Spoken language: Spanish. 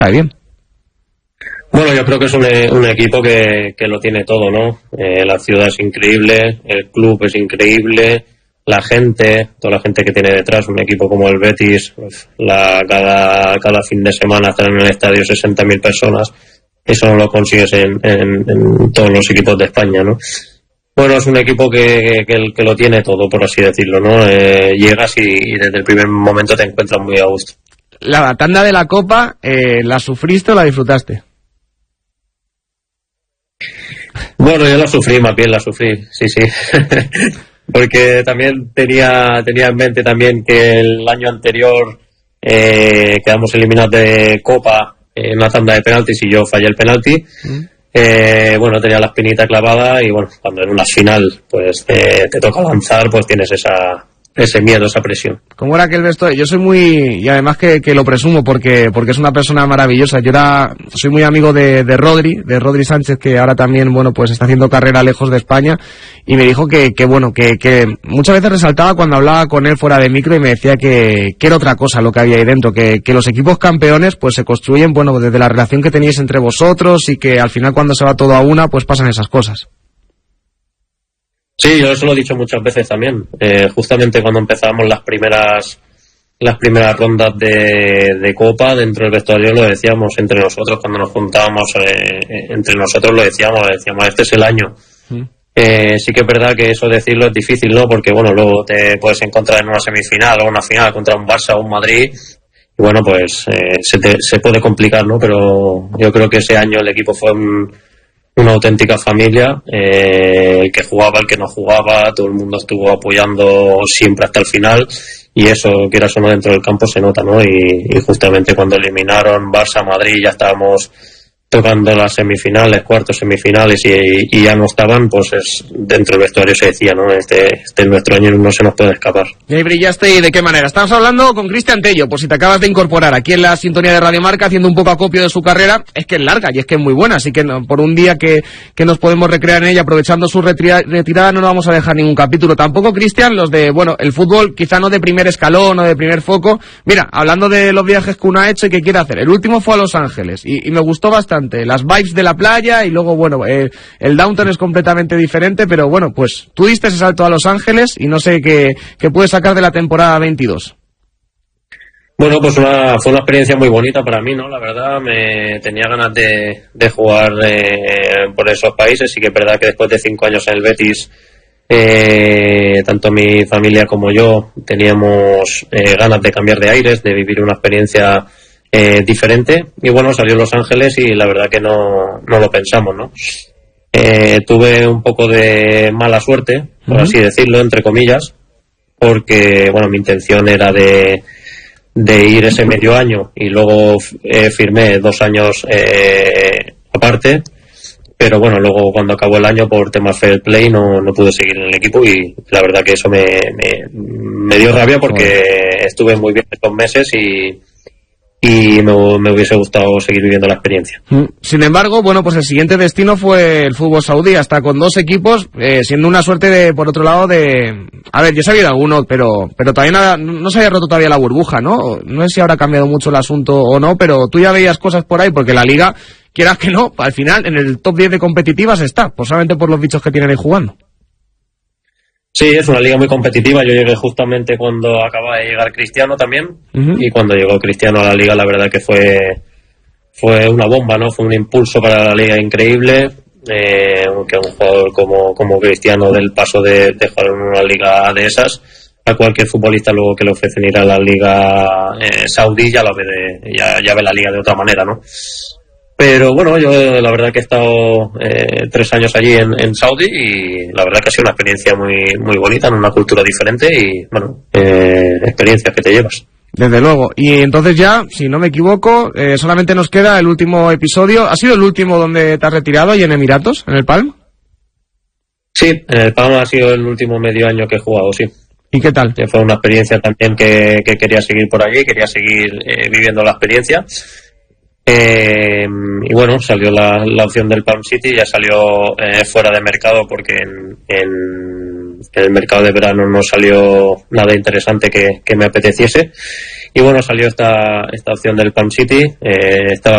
Está bien. Bueno, yo creo que es un equipo que lo tiene todo, ¿no? La ciudad es increíble, el club es increíble, la gente, toda la gente que tiene detrás, un equipo como el Betis, pues, cada fin de semana están en el estadio 60.000 personas. Eso no lo consigues en todos los equipos de España, ¿no? Bueno, es un equipo que lo tiene todo, por así decirlo, ¿no? Llegas y desde el primer momento te encuentras muy a gusto. La tanda de la Copa, ¿la sufriste o la disfrutaste? Bueno, yo la sufrí, más bien la sufrí, sí. Porque también tenía en mente también que el año anterior quedamos eliminados de Copa en una tanda de penaltis y yo fallé el penalti. Bueno, tenía la espinita clavada y bueno, cuando en una final pues te toca lanzar, pues tienes ese miedo, esa presión. ¿Cómo era aquel vestuario? Yo soy muy, y además que lo presumo porque es una persona maravillosa. Soy muy amigo de Rodri Sánchez, que ahora también, bueno, pues está haciendo carrera lejos de España, y me dijo que muchas veces resaltaba cuando hablaba con él fuera de micro y me decía que era otra cosa lo que había ahí dentro, que los equipos campeones pues se construyen, bueno, desde la relación que teníais entre vosotros y que al final cuando se va todo a una, pues pasan esas cosas. Sí, yo eso lo he dicho muchas veces también. Justamente cuando empezábamos las primeras rondas de Copa, dentro del vestuario lo decíamos entre nosotros, cuando nos juntábamos entre nosotros lo decíamos, este es el año. Sí que es verdad que eso decirlo es difícil, ¿no? Porque bueno, luego te puedes encontrar en una semifinal o una final contra un Barça o un Madrid y bueno, pues se puede complicar, ¿no? Pero yo creo que ese año el equipo fue una auténtica familia, el que jugaba, el que no jugaba, todo el mundo estuvo apoyando siempre hasta el final y eso, quieras o no, dentro del campo se nota, ¿no? Y justamente cuando eliminaron Barça, Madrid, ya estábamos tocando las semifinales, cuartos, semifinales y ya no estaban, pues dentro del vestuario se decía, ¿no? Este es nuestro año, no se nos puede escapar. Y ahí brillaste, ¿y de qué manera? Estamos hablando con Cristian Tello, por si te acabas de incorporar aquí en la sintonía de Radio Marca, haciendo un poco acopio de su carrera. Es que es larga y es que es muy buena, así que no, por un día que nos podemos recrear en ella, aprovechando su retirada, no nos vamos a dejar ningún capítulo. Tampoco, Cristian, los de, bueno, el fútbol quizá no de primer escalón o de primer foco. Mira, hablando de los viajes que uno ha hecho y que quiere hacer, el último fue a Los Ángeles y me gustó bastante. Las vibes de la playa y luego, bueno, el downtown es completamente diferente, pero bueno, pues tú diste ese salto a Los Ángeles y no sé qué puedes sacar de la temporada 22. Bueno, pues fue una experiencia muy bonita para mí, ¿no? La verdad, tenía ganas de jugar por esos países. Sí que es verdad que después de 5 años en el Betis, tanto mi familia como yo teníamos ganas de cambiar de aires, de vivir una experiencia diferente, y bueno, salió Los Ángeles y la verdad que no lo pensamos, ¿no? Tuve un poco de mala suerte, por así decirlo, entre comillas, porque bueno, mi intención era de ir ese medio año y luego firmé 2 años aparte, pero bueno, luego cuando acabó el año por temas fair play no pude seguir en el equipo y la verdad que eso me dio rabia porque estuve muy bien estos meses y me hubiese gustado seguir viviendo la experiencia. Sin embargo, bueno, pues el siguiente destino fue el fútbol saudí, hasta con 2 equipos, siendo una suerte por otro lado a ver, yo sabía de alguno, pero todavía no se había roto todavía la burbuja, ¿no? No sé si habrá cambiado mucho el asunto o no, pero tú ya veías cosas por ahí, porque la liga, quieras que no, al final en el top 10 de competitivas está, pues solamente por los bichos que tienen ahí jugando. Sí, es una liga muy competitiva. Yo llegué justamente cuando acaba de llegar Cristiano también, y cuando llegó Cristiano a la liga, la verdad que fue una bomba, ¿no? Fue un impulso para la liga increíble, que un jugador como Cristiano, del paso de jugar en una liga de esas, a cualquier futbolista luego que le ofrecen ir a la liga saudí ya ve la liga de otra manera, ¿no? Pero bueno, yo la verdad que he estado 3 años allí en Saudi y la verdad que ha sido una experiencia muy, muy bonita, en una cultura diferente y bueno, experiencias que te llevas. Desde luego. Y entonces ya, si no me equivoco, solamente nos queda el último episodio. ¿Ha sido el último donde te has retirado y en Emiratos, en el Palm? Sí, en el Palm ha sido el último medio año que he jugado, sí. ¿Y qué tal? Fue una experiencia también que quería seguir por allí, quería seguir viviendo la experiencia. Y bueno, salió la opción del Palm City, ya salió fuera de mercado porque en el mercado de verano no salió nada interesante que me apeteciese y bueno, salió esta opción del Palm City. Estaba